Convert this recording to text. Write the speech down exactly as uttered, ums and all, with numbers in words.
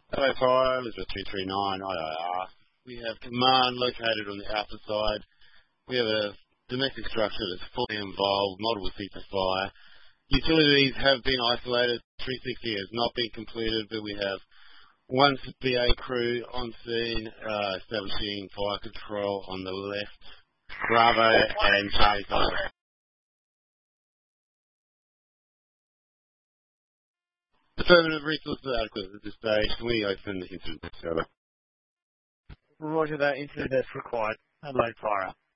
Hello, Fire, Elizabeth three three nine, I I R. We have command located on the outer side. We have a domestic structure that's fully involved, multiple seats of fire. Utilities have been isolated. three sixty has not been completed, but we have one B A crew on scene, uh, establishing fire control on the left. Bravo and Charlie Fox. Affirmative, resources are adequate at this stage. Can we open the incident server? Roger that, incident desk required. Adelaide Fire.